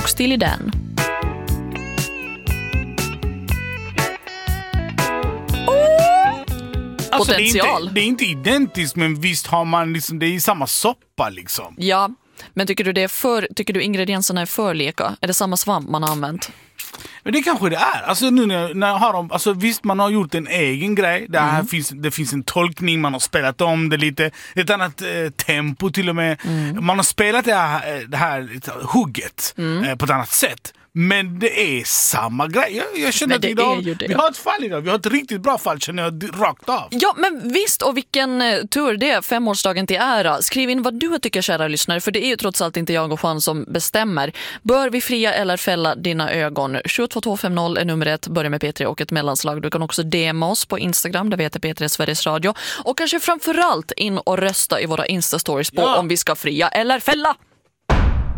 och Steely Dan. Alltså, Potential. det är inte identiskt, men visst har man liksom, det är i samma soppa liksom. Ja, men tycker du ingredienserna är för lika? Är det samma svamp man har använt? Men det kanske det är. Alltså nu när jag har dem, alltså visst man har gjort en egen grej. Det finns en tolkning, man har spelat om det lite. Ett annat tempo till och med. Man har spelat det här hugget på ett annat sätt. Men det är samma grej. Jag känner att vi har ett fall idag. Vi har ett riktigt bra fall, känner jag, rakt av. Ja, men visst, och vilken tur det är, 5-årsdagen till ära. Skriv in vad du tycker, kära lyssnare, för det är ju trots allt inte jag och Juan som bestämmer. Bör vi fria eller fälla dina ögon? 72250 är numret, börja med P3 och ett mellanslag. Du kan också DMa oss på Instagram, där vi heter P3 Sveriges Radio. Och kanske framförallt in och rösta i våra Insta-stories på om vi ska fria eller fälla.